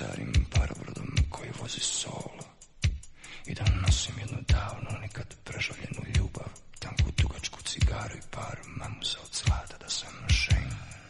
starim parobrodom koji vozi solo i da nosim jednu davnu, nikad prežaljenu ljubav, tanku dugačku cigaru i par mamuza od zlata, da sam šen